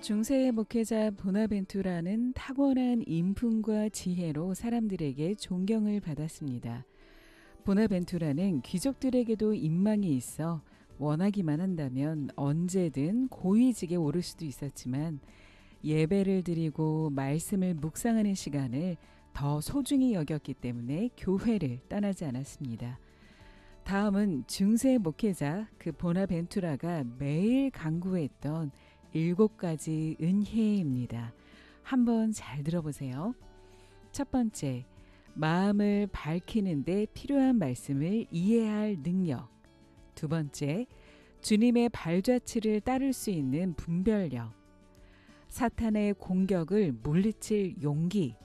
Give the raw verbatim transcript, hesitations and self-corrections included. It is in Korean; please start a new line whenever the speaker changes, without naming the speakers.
중세 목회자 보나벤투라는 타고난 인품과 지혜로 사람들에게 존경을 받았습니다. 보나벤투라는 귀족들에게도 인망이 있어 원하기만 한다면 언제든 고위직에 오를 수도 있었지만 예배를 드리고 말씀을 묵상하는 시간을 더 소중히 여겼기 때문에 교회를 떠나지 않았습니다. 다음은 중세 목회자 그 보나벤투라가 매일 강구했던 일곱 가지 은혜입니다. 한번 잘 들어보세요. 첫 번째, 마음을 밝히는 데 필요한 말씀을 이해할 능력. 두 번째, 주님의 발자취를 따를 수 있는 분별력. 사탄의 공격을 물리칠 용기.